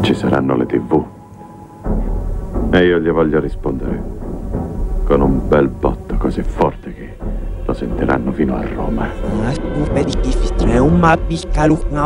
Ci saranno le TV. E io gli voglio rispondere con un bel botto così forte che lo sentiranno fino a Roma.